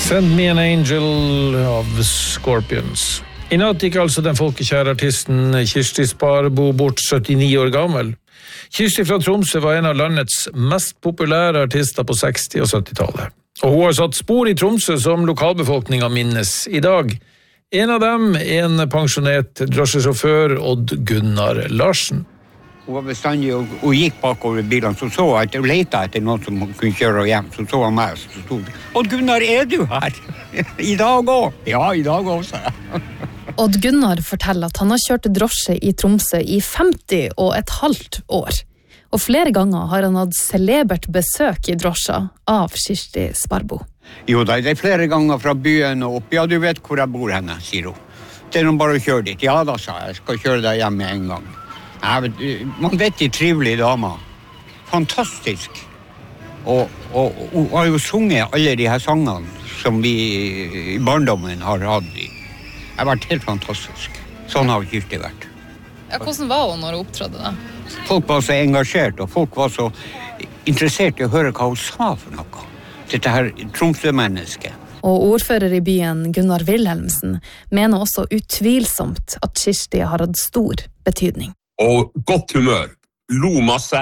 Send Me an Angel av Scorpions. I natt gikk altså den folkekjære artisten Kirsti Sparbo bort 79 år gammel. Kirsti fra Tromsø var en av landets mest populære artister på 60- og 70-tallet. Og hun har satt spor i Tromsø som lokalbefolkningen minnes i dag. En av dem er en pensjonert drosjesjåfør, Odd Gunnar Larsen. Hun var bestandig og gikk bakover bilene, så at hun lette etter noen som kunne kjøre hjem. Så han meg, så stod det. Odd Gunnar, er du her? I dag også? Ja, i dag også. Odd Gunnar forteller at han har kjørt drosje i Tromsø i 50,5 år. Og flere ganger har han hatt celebert besøk i drosja av Kirsti Sparbo. Jo, det er flere ganger fra byen og opp. Ja, du vet hvor jeg bor henne, sier hun. Det er noen bare å kjøre dit. Ja da, sa jeg skal kjøre deg hjem med en gang. Man vet de trivelige damer. Fantastisk. Og hun har jo sunget alle de her sangene som vi i barndommen har hatt. Det har vært helt fantastisk. Sånn har Kirsti vært. Ja, hvordan var hun når hun opptrådde da? Folk var så engasjert, og folk var så interessert i å høre hva hun sa for noe. Dette her Tromsø-mennesket. Og ordfører i byen, Gunnar Wilhelmsen, mener også utvilsomt at Kirsti har hatt stor betydning. Og godt humør, lo masse,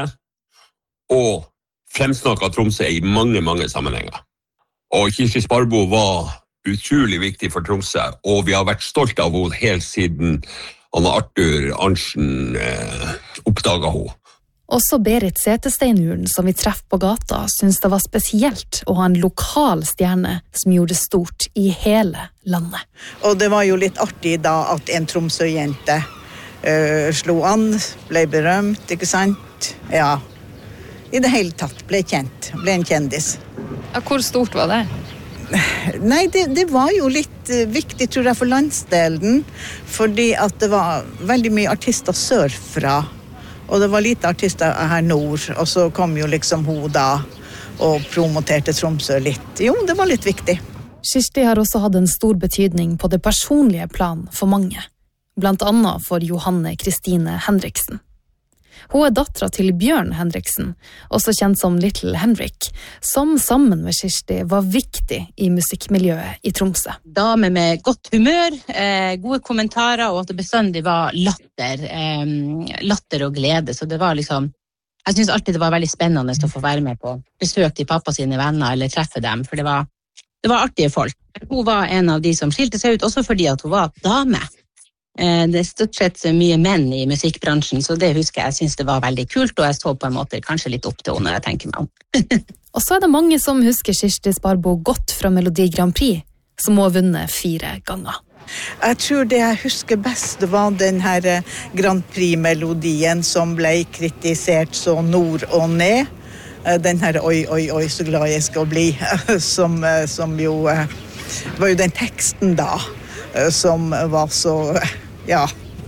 og fremsnakket Tromsø i mange sammenhenger. Og Kirsti Sparbo var utrolig viktig for Tromsø, og vi har vært stolt av henne helt siden Arthur Arntzen oppdaget henne. Også Berit Setesteinuren, som vi treffer på gata, synes det var spesielt å ha en lokal stjerne som gjorde det stort i hele landet. Og det var jo litt artig da at en Tromsø-jente slo an, ble berømt, ikke sant? Ja, i det hele tatt ble kjent, ble en kjendis. Ja, hvor stort var det? Nei, det var jo litt viktig, tror jeg, for landsdelen, fordi at det var veldig mye artister sørfra, og det var lite artister her nord, og så kom jo liksom hun da og promoterte Tromsø litt. Jo, det var litt viktig. Kirsti har også hatt en stor betydning på det personlige plan for mange. Blant annet for Johanne Kristine Henriksen. Hun er dattera til Bjørn Henriksen, også kjent som Little Henrik, som sammen med Kirsti var viktig i musikkmiljøet i Tromsø. Dame med godt humør, gode kommentarer, og at det bestandig var latter og glede. Så det var liksom, jeg synes alltid det var veldig spennende å få være med på besøk til pappa sine venner, eller treffe dem, for det var artige folk. Hun var en av de som skilte seg ut, også fordi at hun var dame. Det er stort sett mye menn i musikkbransjen, så det husker jeg synes det var veldig kult, og jeg så på en måte kanskje litt opp til henne når jeg tenker meg om. Og så er det mange som husker Kirsti Sparbo godt fra Melodi Grand Prix, som hun har vunnet 4 ganger. Jeg tror det jeg husker best var den her Grand Prix-melodien som ble kritisert så nord og ned. Den her oi, oi, oi, så glad jeg skal bli, som jo var jo den teksten da, som var så, ja,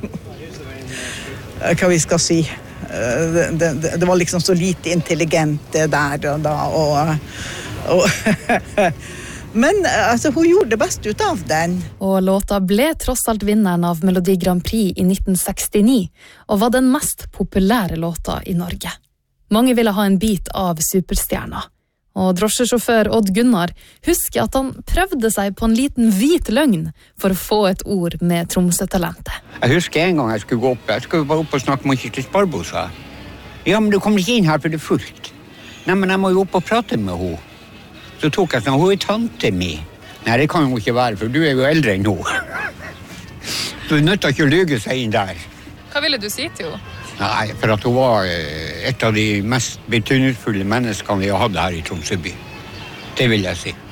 hva vi skal si, det var liksom så lite intelligent der og da, og men altså, hun gjorde det best ut av den. Og låta ble tross alt vinneren av Melodi Grand Prix i 1969, og var den mest populære låta i Norge. Mange ville ha en bit av superstjerna. Og drosjesjåfør Odd Gunnar husker at han prøvde seg på en liten hvit løgn for å få et ord med Tromsø-talentet. Jeg husker en gang jeg skulle gå opp. Jeg skulle bare opp og snakke med Kirsti Sparbo, sa jeg. Ja, men du kommer ikke inn her for det er fullt. Nei, men jeg må jo opp og prate med henne. Så tok jeg sånn, hun er tante mi. Nei, det kan jo ikke være, for du er jo eldre enn hun. Så du nødt til ikke å lyge seg inn der. Hva ville du si til henne? Nei, for at hun var et av de mest betydningsfulle menneskene vi har hatt her i Tromsø by. Det vil jeg si.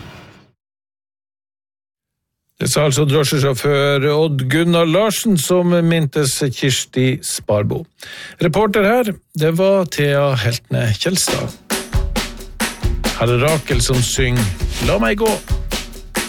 Det sa altså drosjesjåfør Odd Gunnar Larsen som mintes Kirsti Sparbo. Reporter her, det var Thea Heltne Kjelstad. Her er Rakel som synger «La meg gå».